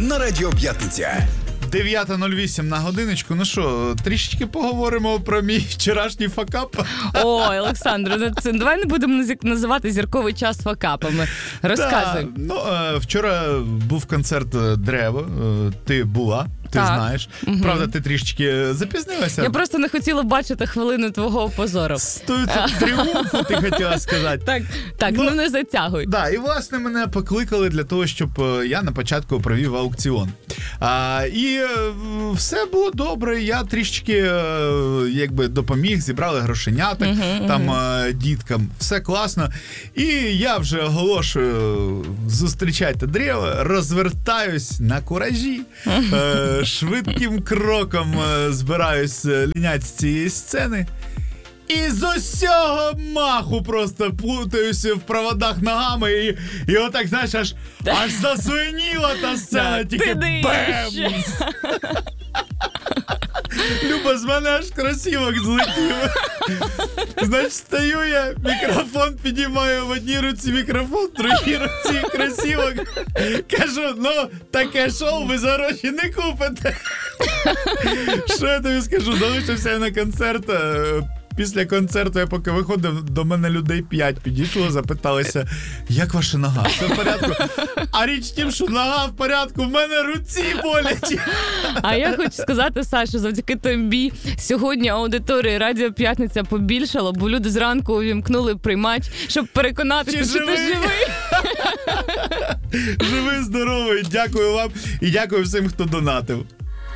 на Радіо П'ятниця. 9:08 на годиночку. Ну що, трішечки поговоримо про мій вчорашній факап. Ой, Олександр, давай не будемо називати зірковий час факапами. Розказуй. Вчора був концерт «Древо». Ти була, ти знаєш. Угу. Правда, ти трішечки запізнилася. Я просто не хотіла бачити хвилину твого позору. Тріумфу, ти хотіла сказати. Так, ну не затягуй. Да, і, власне, мене покликали для того, щоб я на початку провів аукціон. І все було добре, я трішечки допоміг, зібрали грошеняток діткам, все класно. І я вже оголошую, зустрічайте «Древо», розвертаюсь на куражі, швидким кроком збираюсь лінять з цієї сцени. І з усього маху просто плутаюся в проводах ногами і отак, знаєш, аж зазвеніла та сцена, тільки бем! Люба, з мене аж кросівок злетів. Значить, стою я, мікрофон підіймаю в одній руці мікрофон, в другій руці кросівок. Кажу, таке шоу ви за гроші не купите. Що я тобі скажу, залишився я на концерт. Після концерту, я поки виходив, до мене людей 5 підійшло, запиталися, як ваша нога? Все в порядку? А річ тим, що нога в порядку, в мене руці болять. А я хочу сказати, Саша, завдяки тобі сьогодні аудиторія Радіо П'ятниця побільшала, бо люди зранку увімкнули приймач, щоб переконатися, що ти живий. Живий, здоровий. Дякую вам і дякую всім, хто донатив.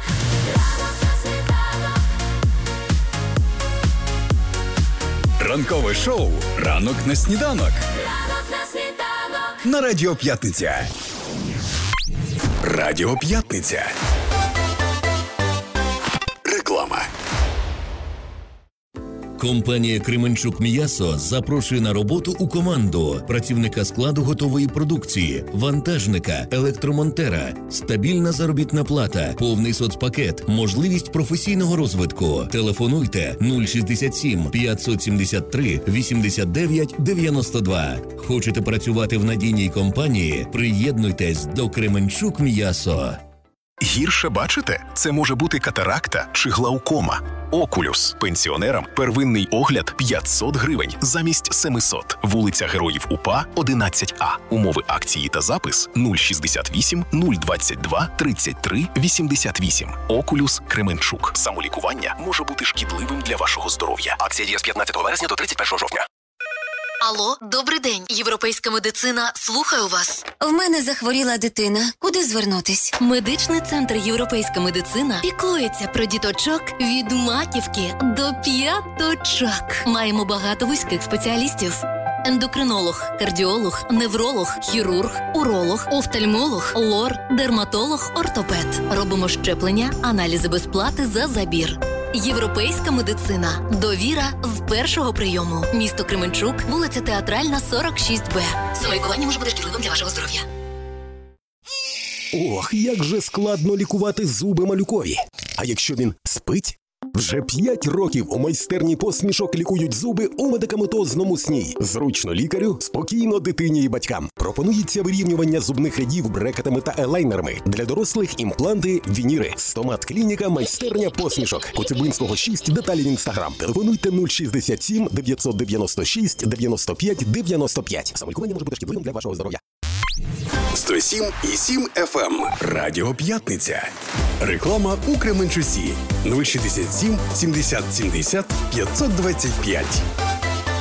Ранкове шоу «Ранок на сніданок» на Радіо П'ятниця. Радіо П'ятниця. Реклама. Компанія «Кременчук М'ясо» запрошує на роботу у команду працівника складу готової продукції, вантажника, електромонтера, стабільна заробітна плата, повний соцпакет, можливість професійного розвитку. Телефонуйте 067 573 89 92. Хочете працювати в надійній компанії? Приєднуйтесь до «Кременчук М'ясо». Гірше бачите? Це може бути катаракта чи глаукома. Окулюс. Пенсіонерам первинний огляд 500 гривень замість 700. Вулиця Героїв УПА, 11А. Умови акції та запис 068 022 33 88. Окулюс Кременчук. Самолікування може бути шкідливим для вашого здоров'я. Акція діє з 15 вересня до 31 жовтня. Алло, добрий день. Європейська медицина. Слухаю вас. В мене захворіла дитина. Куди звернутись? Медичний центр «Європейська медицина» піклується про діточок від маківки до п'яточок. Маємо багато вузьких спеціалістів. Ендокринолог, кардіолог, невролог, хірург, уролог, офтальмолог, лор, дерматолог, ортопед. Робимо щеплення, аналізи без плати за забір. Європейська медицина. Довіра з першого прийому. Місто Кременчук, вулиця Театральна, 46Б. Самолікування може бути шкідливим для вашого здоров'я. Ох, як же складно лікувати зуби малюкові. А якщо він спить? Вже 5 років у майстерні посмішок лікують зуби у медикаментозному сні. Зручно лікарю, спокійно дитині і батькам. Пропонується вирівнювання зубних рядів брекетами та елайнерами. Для дорослих імпланти, вініри. Стомат-клініка, майстерня посмішок. Коцюбинського 6, деталі в інстаграм. Телефонуйте 067 996 95 95. Самолікування може бути шкідливим для вашого здоров'я. 107,7 FM. Радіо П'ятниця. Реклама у Кременчуці. 067 70 70 525.